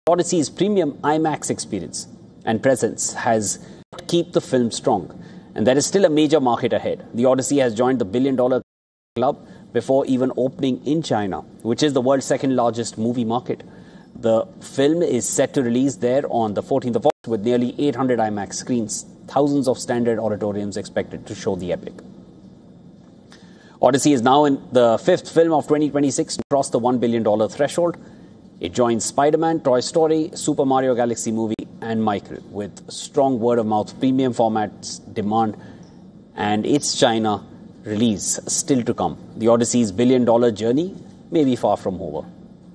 Odyssey's premium IMAX experience and presence has kept the film strong. And there is still a major market ahead. The Odyssey has joined the billion-dollar club before even opening in China, which is the world's second largest movie market. The film is set to release there on the 14th of August with nearly 800 IMAX screens, thousands of standard auditoriums expected to show the epic. Odyssey is now in the fifth film of 2026 to cross the $1 billion threshold. It joins Spider-Man, Toy Story, Super Mario Galaxy movie and Michael with strong word-of-mouth premium formats demand and its China release still to come. The Odyssey's billion-dollar journey may be far from over.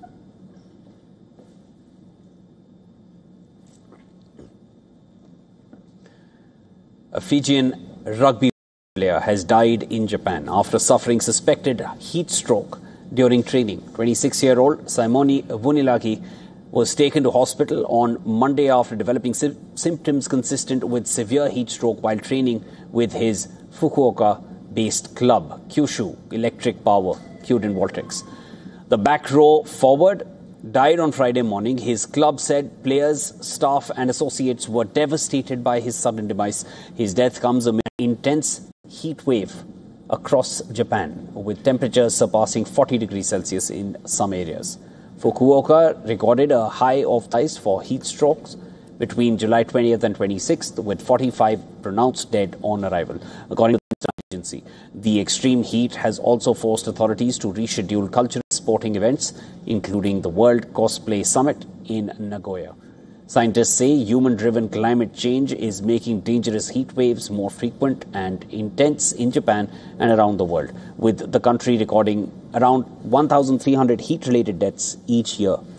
A Fijian rugby player has died in Japan after suffering suspected heat stroke during training. 26-year-old Simone Vunilagi was taken to hospital on Monday after developing symptoms consistent with severe heat stroke while training with his Fukuoka-based club, Kyushu Electric Power, Kyuden Voltex. The back row forward died on Friday morning. His club said players, staff and associates were devastated by his sudden demise. His death comes amid an intense heat wave across Japan, with temperatures surpassing 40 degrees Celsius in some areas. Fukuoka recorded a high of ice for heat strokes between July 20th and 26th, with 45 pronounced dead on arrival. According to the agency, the extreme heat has also forced authorities to reschedule cultural sporting events, including the World Cosplay Summit in Nagoya. Scientists say human-driven climate change is making dangerous heat waves more frequent and intense in Japan and around the world, with the country recording around 1,300 heat-related deaths each year.